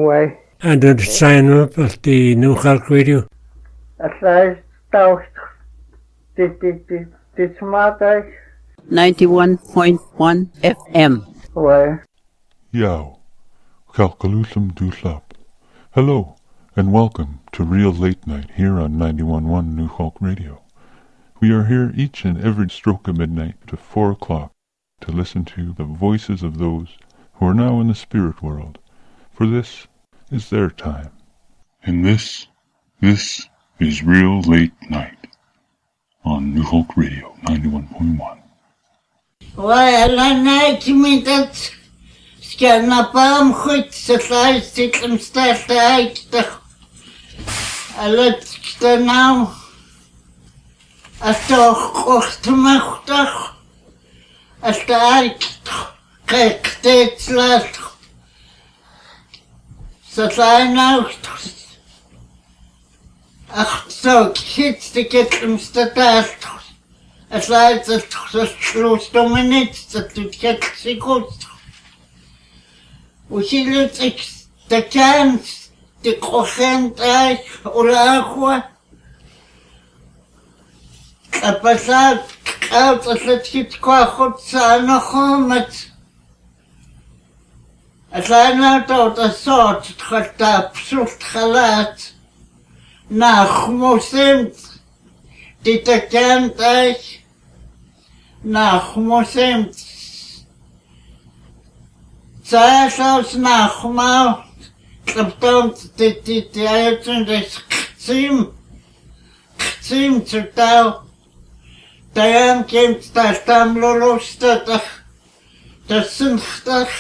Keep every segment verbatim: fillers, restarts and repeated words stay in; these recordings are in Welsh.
Way. And the sign up of the New York Radio. At least thought did did did did smart ninety-one point one F M. Way. Yo, Kalkalusum Duslap. Hello, and welcome to Real Late Night here on ninety-one point one New Hulk Radio. We are here each and every stroke of midnight to four o'clock to listen to the voices of those who are now in the spirit world, for this is their time. And this, this is Real Late Night on New Hulk Radio ninety-one point one. Well, I night me that scanna palm goed se lies sit im start uit de allet de nou as toch kocht machtig as de uit kijk dit laat se zijn nou ach zo kids de get im start as lies het schloss dominit dat dit get se goed. Усилить стакан, стеклохен, ура агua. А пасад, каута слетхит квахот санохомет. А сайна тота сот, тхата псут халат. Нахмусим, титакан тай. Нахмусим. Zaashaus nachmal, klaptomt dit dit uitzen des kzim, kzim zu tau. Dayan komt da stamlolostach, da sinchtach.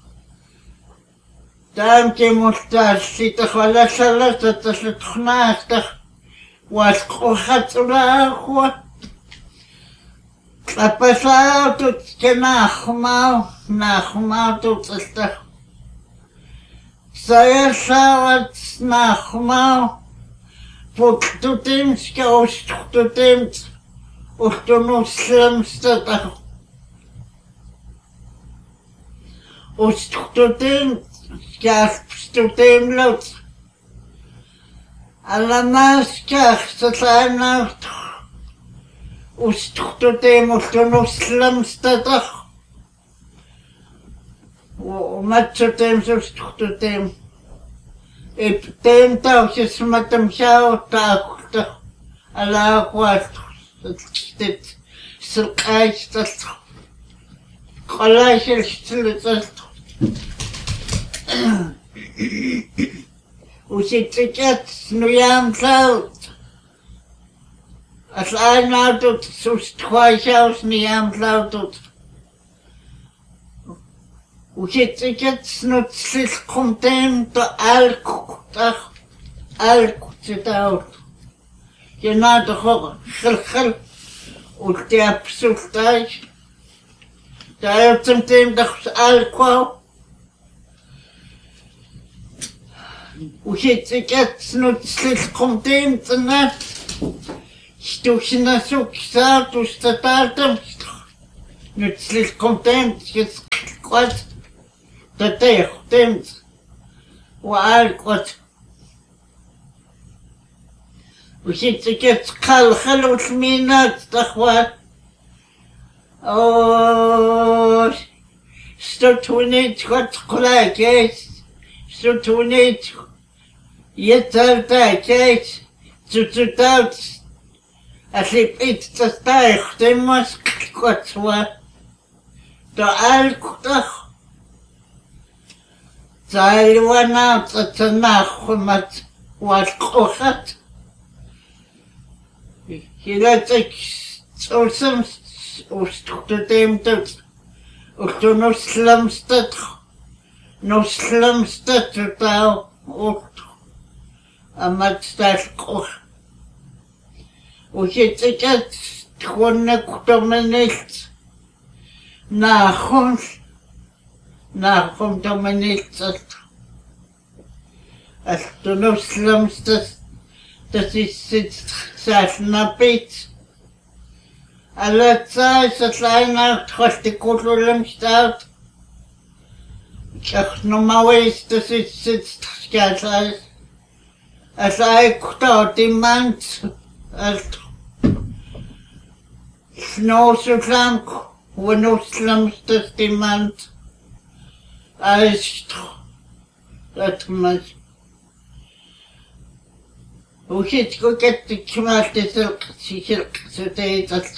Dayan komt da sitach wala shalat da sitchnachtach, was kochat ula Apasal tot kenachmal, nachmal tot stach. Saya sawat nachmal, pot tutim skaust tutim, uchtunus slemstach. Uchtutim skaust tutim lot. Alamaskach satanacht. Устхтутем устонуслэмстатах. Матчутем сустхтутем. Эптем таухис матамшау таухтах. Аллахуат. Стит сылкайстат. Колайшилстилитат. Уситикет нуямсаут. As I now do so twice house me am loud. We get to get not six content to alcohol, alcohol sit out. You're not the whole hill or the absolute die. The out something that's alcohol. We get to get not six content and that. Стучно сукса, тустатартом, не слишком темп, кот, да тех темп, уаль кот. Усится кет кал халут минат, тахва. О, что тунит, кот кулакес, что тунит, етартакес, цуцутаут. Asleep iets te stijg, de mask kort was. De alkohol. Zij waren uit de nacht met wat kocht. Je laat ik zo soms oostelijk dem tot. Ook toen nog slimste, nog slimste totaal ook. En met dat kocht. Уситикет хоннек доминит нахон нахон доминит ас тунуслэмстас тасисит саснапит алатсай сатлайна хостикулулэмстаут Ach, normalerweise, das ist jetzt ganz als, als Eikuta, die Manns, als Schnauzerklang, wo Nusslam das die Manns, als, das man, wo ich jetzt gut geht, die Kmalte Silk, sie Silk, so die das,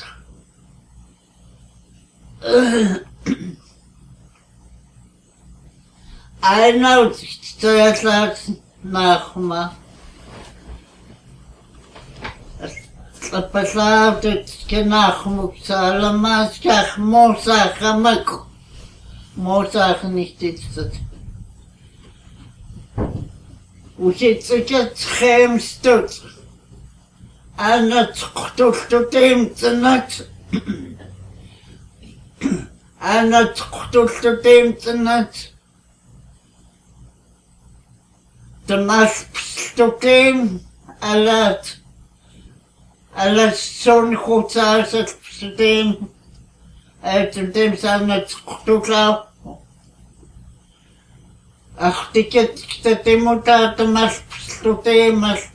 einer sich zuerst lassen, nachmachen. Пославдат генахмуксала масках мосаха мак мосаха nicht ist. Учиться хемстут. Анна цхтулту темцнат. Анна цхтулту темцнат. Тамас пстутем алат. Alles zo'n goed als het systeem uit het systeem zijn het toeklaar. Ach, die kent dat die moet uit de mas systeem is.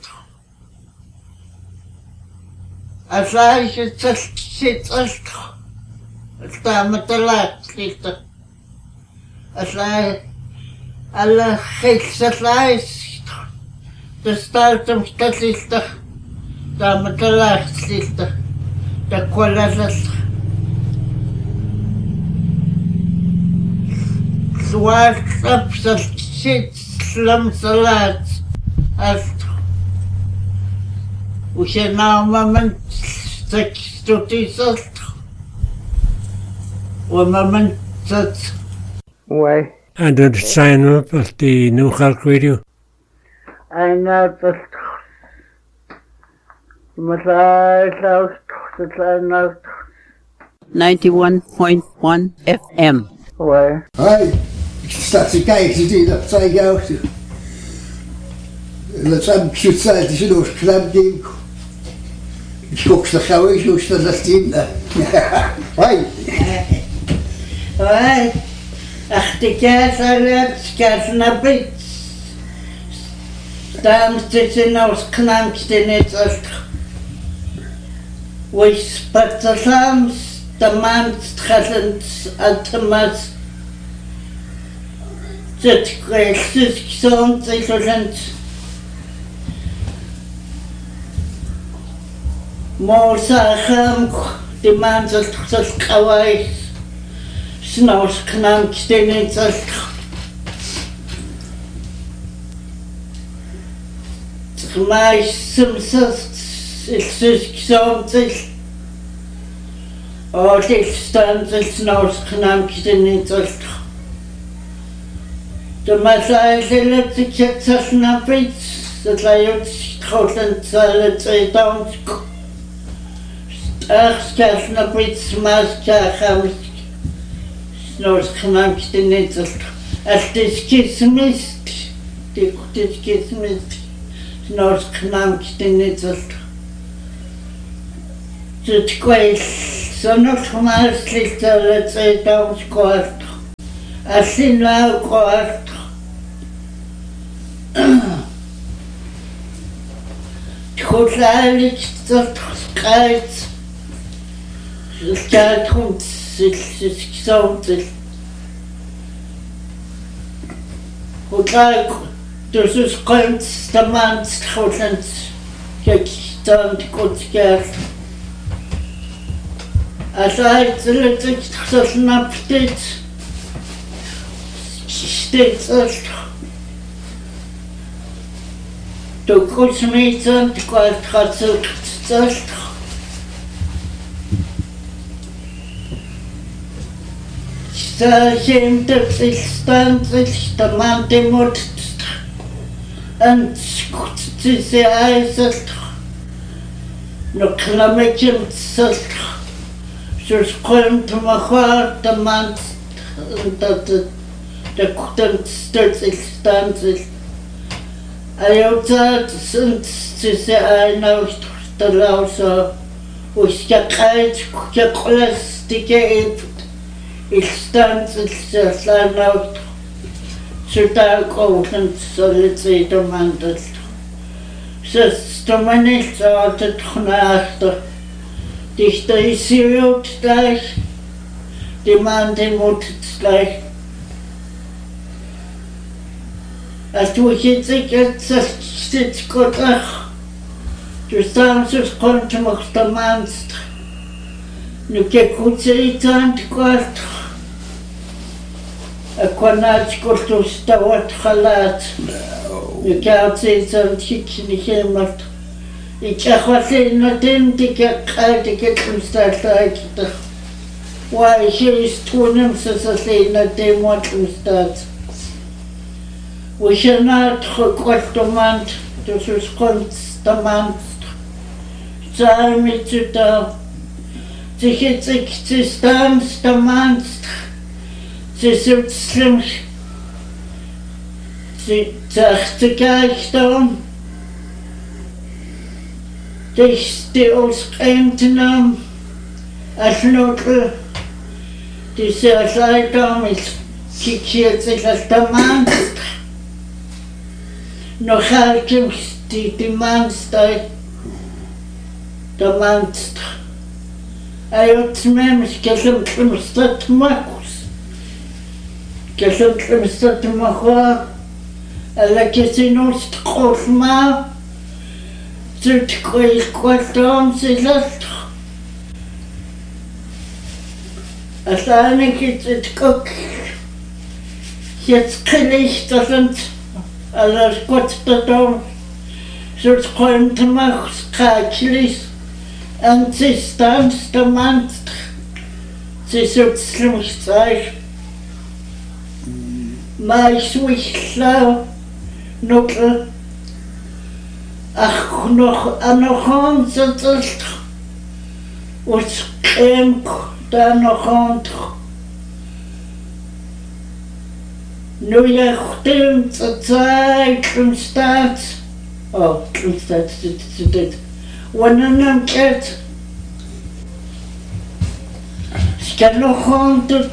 Als hij het zegt, zit als het staat met de laat ligt. Als hij alle geest lijst, de staat hem dat ligt. Da met de lacht ligt er, de kolen zwart op zijn shit slam salat als hoe je nou moment seks tot is als hoe moment dat Why? And then sign up at the New York Radio. I know that Masai South ninety-one point one F M. Why? Hoi, ik sta te kijken die dat zei jou. Dat zijn cute die ze nog knap ding. Ik schok de gauw ik nog dat ding. Hoi. Hoi. Ach, die kaas alert, kaas naar bed. Dan zit ze nou knamst in het als Wees patasams, de maand treffend aan de mas. Zit kwesties gezond zijn. Moosacham, de maand is het kawaii. S'nachts knamst in het als maar soms is het gezond is. Oh, dit stand is nou knamst in het als. De massaal zullen zich het zo snappen. Dat hij het schoten zal het twee dans. Ach, ska snappen, maar ska gaan. Nou knamst in het als. Als het kismis, die het kismis. Nou knamst in het als. Het kwijt, zo nog maar slecht zal het twee dans kort. Als je nou kort. Goed eigenlijk dat krijgt. Het gaat goed, het is gezond. Goed eigenlijk, dus het komt de maand goed en kijk dan goed gaat. Als hij het zich zo snapt dit, steeds als de kruismeter, de kwart gaat zo zelfs. Stel je dat zich stand zich de man die moet en goed te zijn zelfs. Nog klammetje zelfs. Dus komt maar gewoon de man dat de de kuten stelt zich stand zich. Ayota sunt se aina de lausa uska kait kuka plastique il stand se slana Sydal Golden Solid Mandel. Says to many thought at Knaster. Dich da is you gleich. Die Mande mutet gleich. Als du jetzt jetzt sitzt Gott ach. Du sagst, es konnte mich der Mannst. Nu ke kutse itant kwart. A kwanat kurtu stawat khalat. Nu ke atse itant hikni kemat. Ik akhwase natin dik khalti ke kumstat ta. Why he is tunem sasase natin mo kumstat. We shall not gekwattomand dus us konstamand. Zij met zu da. Sie geht sich zu Stams, der Mannst. Sie sind schlimm. Sie sagt sich gleich da. Dich die ausgekämmten haben. Als Nudel. Die sehr Seite mit kikiert sich als der Mannst. Noch halt die, die Mannst, der Mannst. Ayot memes kesem klimstat makus. Kesem klimstat makwa. Alla kesinost qofma. Zut koil kwatam silat. Asane kitzit kok. Jetzt krieg ich das und alles Gott da dom. Zut koil machs kaklis. Und sie stand der Mann, sie sitzt mich zeig. Ma ich mich schlau, Nuckel. Ach, noch an noch an sitzt. Und käm da noch an. Nu ja, stimmt, zur Zeit, im Staat. Oh, im Staat, sitzt das. One of them kids. Ska nog honderd.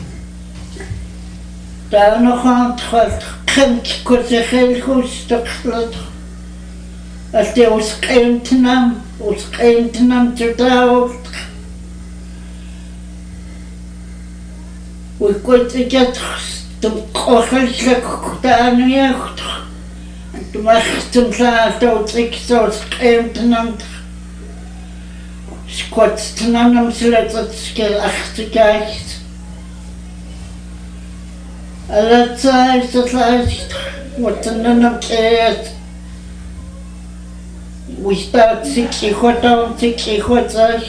Daar nog aan het kind kon zich heel goed stukelen. Als die ons kind nam, ons kind nam te dood. We konden het de kogelijk daar niet. Du machst zum Schlaf, du trickst aus Kämpfen. Skotzt an einem Slötzers gelacht geist. Alle Zeit das leicht, was an einem Käse. Wo ich da zickig heute und zickig heute.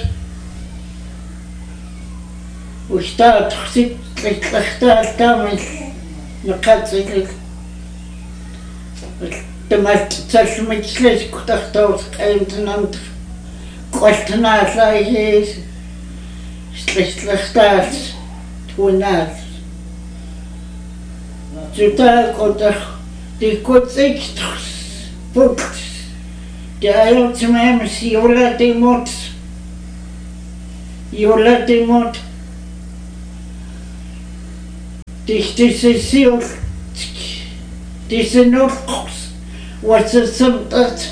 Wo ich da zickig da damit. Man kann sich nicht. De meeste tussen met slecht gedacht als en dan kosten naar zij is slecht slecht uit toen naar zodat komt die kort ik boek de ayot me si ola de mot yola de mot die is zo diese Notgroß, was es sind,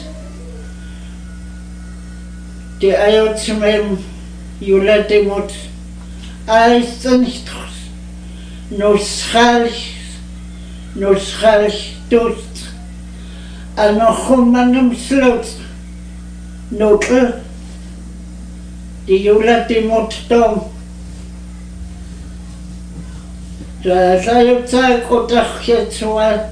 die Eier zu meinem Jula Demut, alles nicht groß, nur schreich, nur schreich durch, an noch um meinem Schloss, nur die Jula Demut da. Da sei Zeit und ach jetzt mal.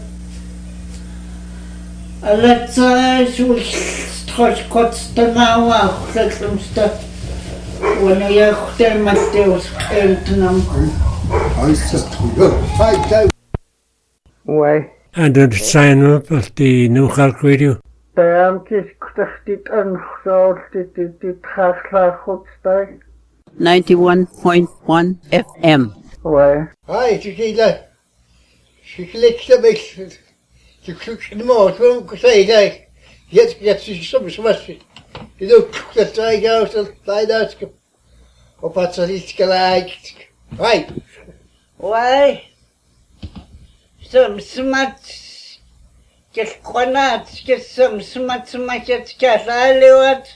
Alle Zeit so ich trots kurz danach auch letztemste. Und ich der Matthäus Eltern. Heißt das ja, five Why? And then sign up at the New York Radio. Der am kis dit an so dit dit dit khasla khotstay. ninety-one point one F M. Why? Hi, tu sais là. Je suis là avec. Tu cliques sur le mot, tu vois que ça est là. Jetzt jetzt ist so was. Du du das drei aus das leider. Ob hat sich geliked. Hi. Why? Som smat gelkonat som smat smaket kalaliwat.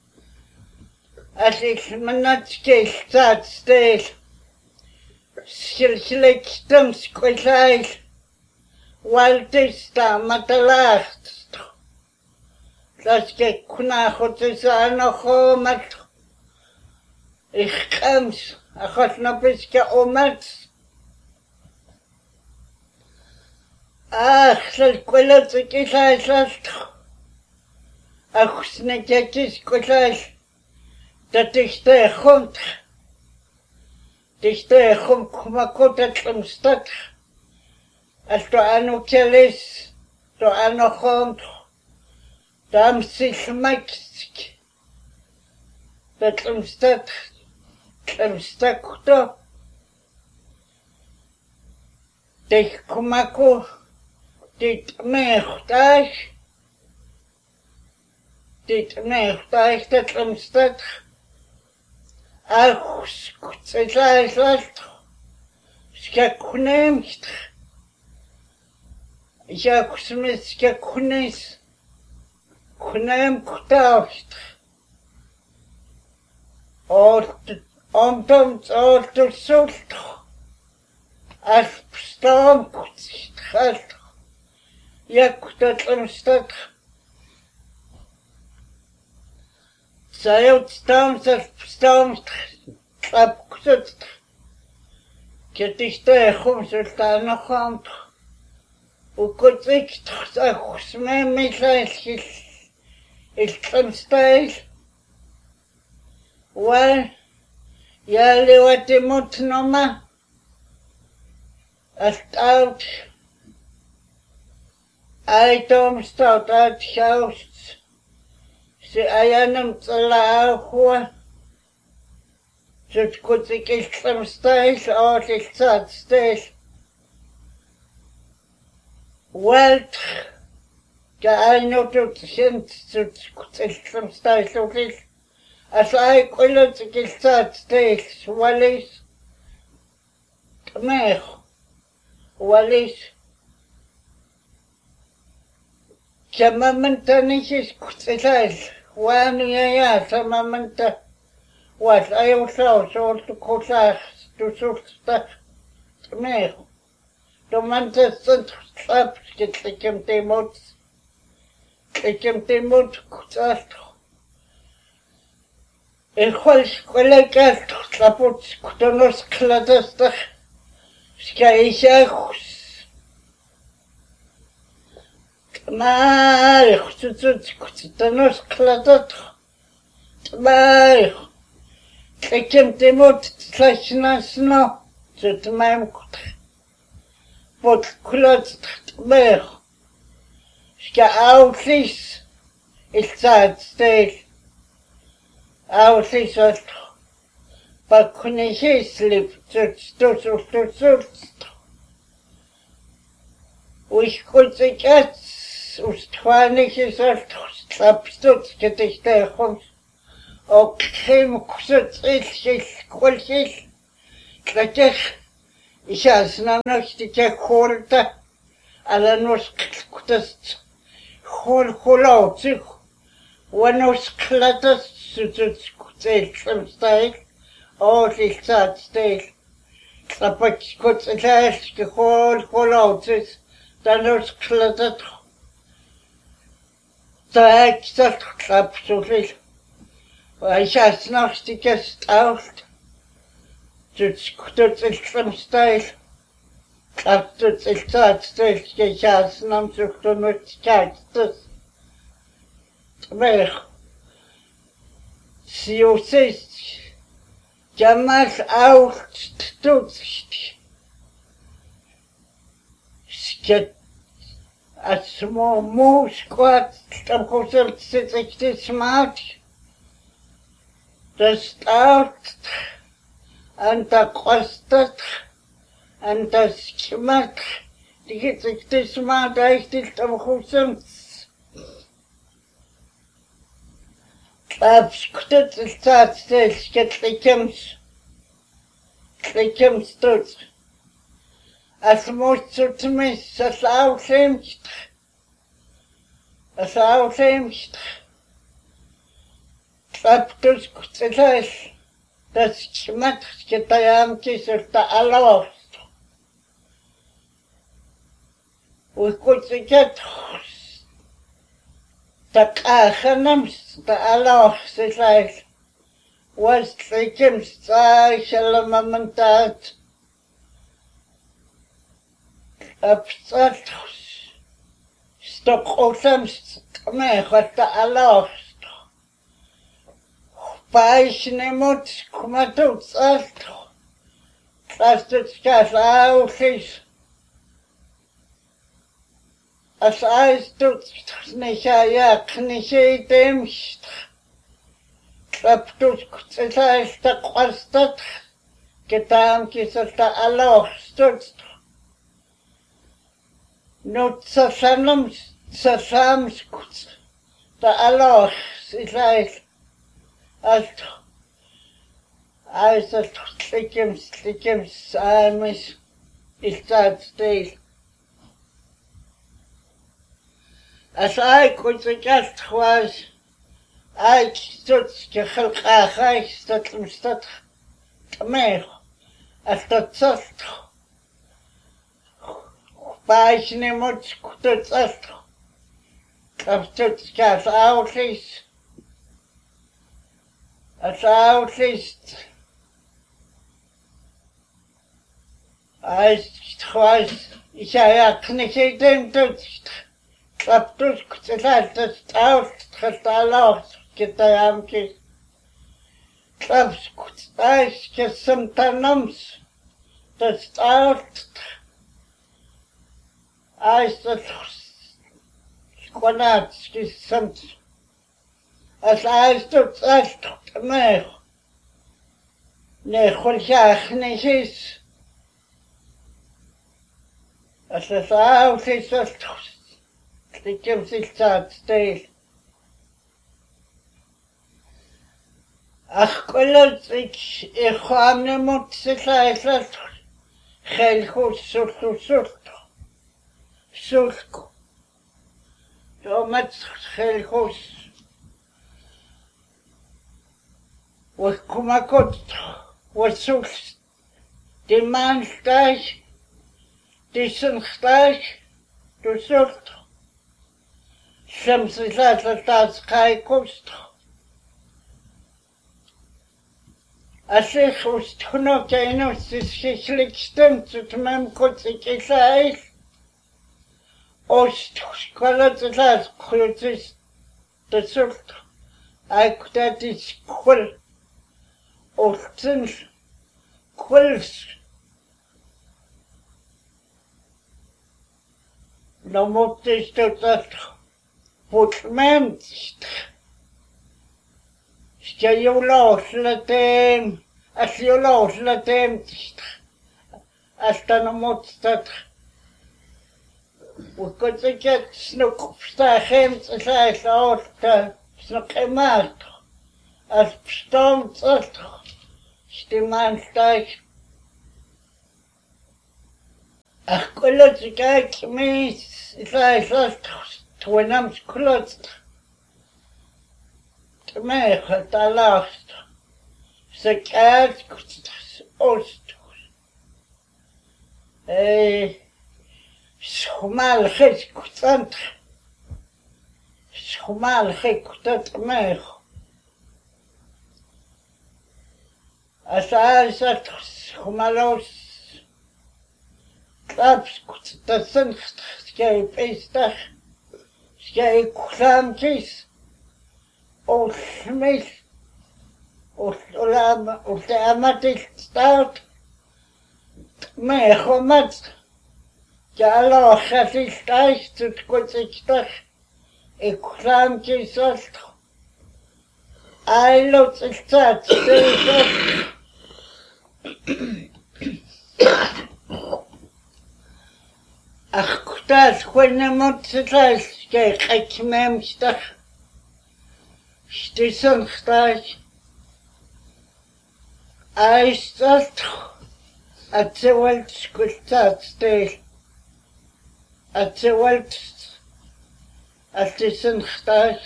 Asil manat keltat stel. Silsilektam skwelail. Waltista matalacht. Das ke kuna khotsana khomat. Ich kams achot napiska omat. Ach, skwela tsikilalt. Ach, snekakis skwelal. Dat ich der khont. Dich der khum kumakot atlamstat. Als du ano kelis, du ano khont. Dam sich makst. Dat atlamstat. Atlamstakto. Dich kumako. Dit mechtach. Dit mechtach dat atlamstat. Ach, skutzelalt. Skaknemt. Jak smiska kunis. Kunem kutaust. Ort omtom ort sult. As stam kutschalt. Jak dat amstat. Sayot stam stam trap kutst. Ketiste khumsultana khamt. وكنت تخص ما مثل الخمستايل و يا اللي وتموت نوما استاوت اي توم ستاوت ات شاوست سي ايانم طلع هو زت كنت الخمستايل او الخمستايل ستايل Welt geeinigt sind zu zum Style als ein Quelle gesagt steht Wallis mehr Wallis Jamamanta nicht ist gesagt wann ja ja Jamamanta was I also so to kosa to sucht mehr Du meinst, sind Klaps, ich im Demut, ich im Demut, gesagt. Ich weiß, Kollege, Klaput, Kutonos, Kladastach, Skaichachus. Mal, Kutonos, Kladatach, mal, ich im Demut, gleich nasno, zu meinem Kutter. Wat klotst meer. Ska outlis. Ik zat stil. Outlis wat. Wat kon ik eens slip. Zut, zut, zut, zut, zut. Ik kon zich uit. Ustwanig is het. Slapstut, gedicht ergens. Ook geen kusut is, is, kwals is. Klettig. Ich has na noch die Korte, alle nur das hol hol sich, wenn uns klattert zu zu zum Style, oh ich sag Style, klappt kurz erst gehol hol sich, dann uns klattert, da ich das klappt so viel, weil ich has noch die Gast auf. Тут им стайл, а тут и так стайл, сейчас нам все кто ночкает, тут вверх. Сиусись, jamás auch тут, скет, а смо муж квад, там хотел сидеть смать, das auch. Anta kostet, anta schmat, die geht sich das mal richtig am Husen. Abskuttet ist tatsächlich, jetzt likem's, likem's tut. as mutsutmis as ausimst as ausimst taptus kutselas das schmat ketayam kisulta alost ukutsekat takakhanams ta alost sisais was trikim sai shalamamantat abstract stop osams me khata alost paisnemot kumatut alt trastet kasausis as aistut nishaya knishitemst traptus kutsaista qastat ketam kisalta alost not sasanam sasams kuts ta aloh silais alt as at slikim slikim samis istat stil as I could suggest was I stood ke khalqa khay statlum stat tameh as that sast paisnemot kutsast kapstat kas outlis as outlis I was ich ja knichten tut kaptus kutsast out khatalos kitayamki kaps kutstas kesamtanams das out I said, Squanats, this something. As I stood, I stood, me. Ne, Hulshach, ne, his. As I saw, he said, the gypsy start still. Ach, colors, ich, ich habe ne Mutze, I said, Helhus, Sultu, Sultu. Sulku. Domat helhus. Was kumakot. Was sulst. Die man steig. Die sind steig. Du sulst. Shamsi lasa das kai kust. Als ich ust huno keinus ist schichlig stimmt zu meinem kutzig ich weiß. Ost, skolatsas, krutis, the sult, I could at this quill, ostens, quills. No more this to that, put meant. Stay you lost, let them, as you lost, let them, as the no more that. We could get snook stachems as I thought the snook emat as stones at stiman stach. Ach kulot gek me as I thought twenam kulot to me at the last. The cat could ost. Eh. Schumal khik kutant Schumal khik kutant meh Asasat schumalos Klaps kutansen skei pestach skei kulamkis O smil O olam O amatil stout Meh omat Jalo, het is thuis, het komt ik terug. Ik kwam je zast. Hij loopt zich zat, Ach, kutaas, gewoon moet ze thuis. Kijk, ik mem stag. Stissen thuis. Hij staat. Atewalt skultaatsteel. Atewalt altisin khtaas.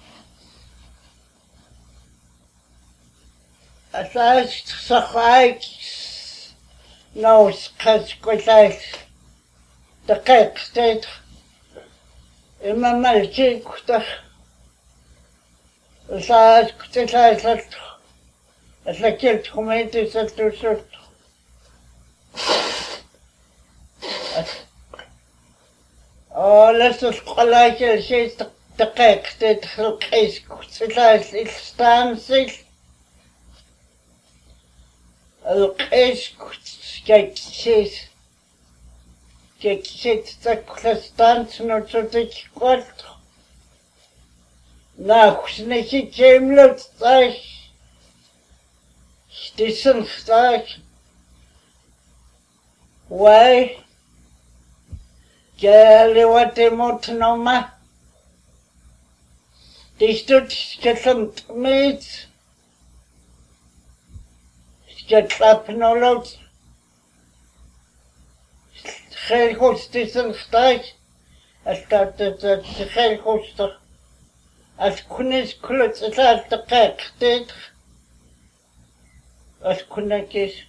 Ataas sakhaik nos kaskulais. Daqiq state. Imma malki kutar. Ataas kutilaisat. Atlakilt kumenti satusut. Oh, lass uns gleich jetzt direkt den Kreis gleich instanzig. Also Kreis geht geht der Konstanz nur zu dich Gott. Nach nicht gemlut sei. Diesen Tag. Why? Gale what they want to know ma. They stood getting mates. Get clapping all out. Geen godsdienst stijg. Als dat het geen godsdienst. Als koenis kluts het uit de kijk steekt. Als koenetjes.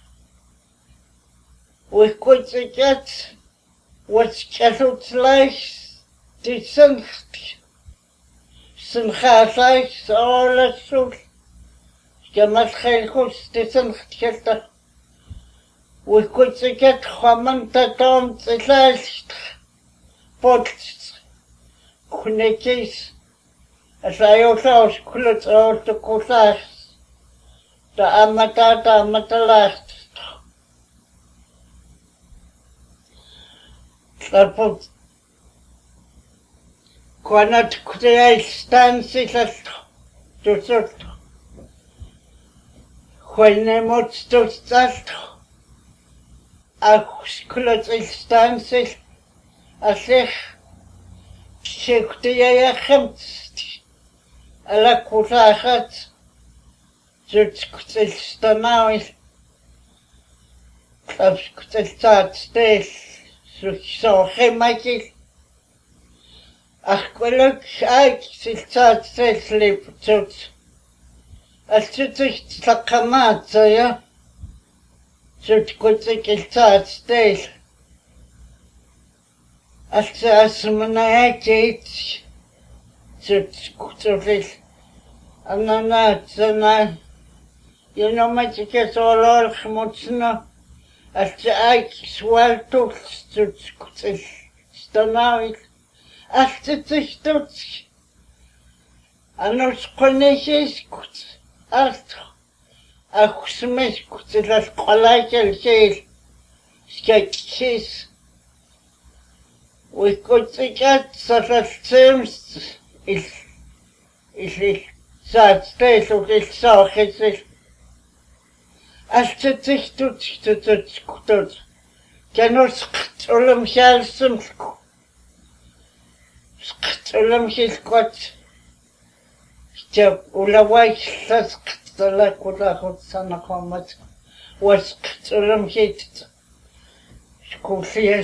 We could get what's kettled like the sun sun like all the soul. Je must geen goed the sun get. We could get common that on the last but connecties as I also could out the course. The amata the amata last. Lapot. Quanat creai stansi last. To sort. When I must to start. A skulot stansi. A sech. Shekti ya khamt. Ala kurahat. Zut kutel stanawi. Klap kutel staat stel. So gemaakt. Ach, geluk uit zich staat steeds liep tot. Als je zich zakamaat, ja. Zut goed ik staat steeds. Als je als me naar kijkt. Zut goed zo veel. En dan uit, dan. Je know met je keer zo lang gemoeten. Als je eigenlijk zwaar tocht, dan nou ik. Als je zich doet. En als konijntjes goed. Als als mes goed, dat gelijk heel. Sketjes. We kunnen het dat het soms is. Is het zaad steeds ook is zo gezegd. Als je zich doet, doet het goed. Kan ons schulem gelsen. Schulem gelkot. Je ulawai dat schulem kula goed sana komat. Was schulem gelt. Schulem